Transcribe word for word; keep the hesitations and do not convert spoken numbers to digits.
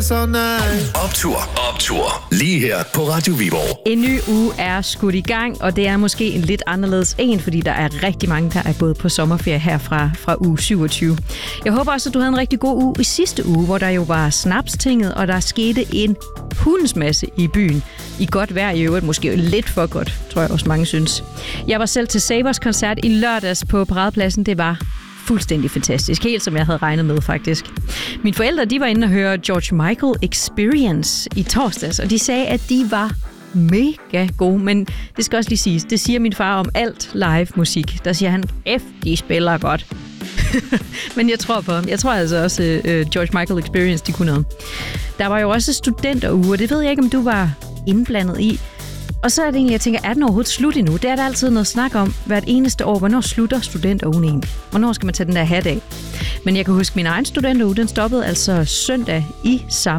So nice. Optur, optur. Lige her på Radio Viborg. En ny uge er skudt i gang, og det er måske en lidt anderledes en, fordi der er rigtig mange, der er gået på sommerferie her fra, fra uge syvogtyve. Jeg håber også, at du havde en rigtig god uge i sidste uge, hvor der jo var snapstinget, og der skete en hundens masse i byen. I godt vejr i øvrigt, måske lidt for godt, tror jeg også mange synes. Jeg var selv til Savers koncert i lørdags på Paradepladsen. Det var fuldstændig fantastisk. Helt som jeg havde regnet med, faktisk. Mine forældre, de var inde og høre George Michael Experience i torsdags, og de sagde, at de var mega gode. Men det skal også lige siges, det siger min far om alt live musik. Der siger han, F, de spiller godt. Men jeg tror på ham. Jeg tror altså også, uh, George Michael Experience, de kunne noget. Der var jo også studenteruge, og det ved jeg ikke, om du var indblandet i. Og så er det egentlig, jeg tænker, er den overhovedet slut endnu? Det er der altid noget snak om hvert eneste år. Hvornår slutter studenterugen egentlig? Hvornår skal man tage den der hat af? Men jeg kan huske, min egen studenteruge, den stoppede altså søndag i samme